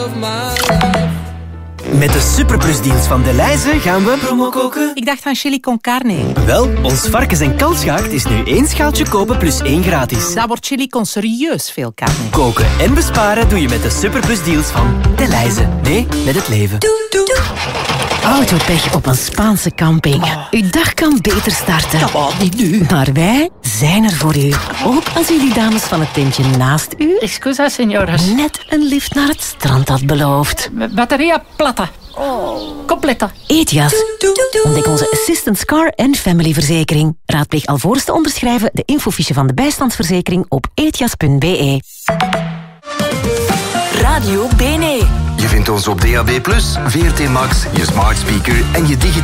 Met de Superplus-deals van Delhaize gaan we promo koken. Ik dacht aan chili con carne. Wel, ons varkens- en kalfsgehaakt is nu 1 schaaltje kopen plus 1 gratis. Dat wordt chili con serieus veel carne. Koken en besparen doe je met de Superplus-deals van Delhaize. Nee, met het leven. Autopech op een Spaanse camping. Uw dag kan beter starten. Niet nu. Maar wij zijn er voor u. Ook als u die dames van het tentje naast u Excusa, señoras. net een lift naar het strand had beloofd. Batteria plata. Completa. Ethias. Ontdek onze Assistance Car en Family verzekering. Raadpleeg alvorens te onderschrijven de infofiche van de bijstandsverzekering op ethias.be. Radio BNE. Je vindt ons op DAB+, VRT Max, je smart speaker en je digitale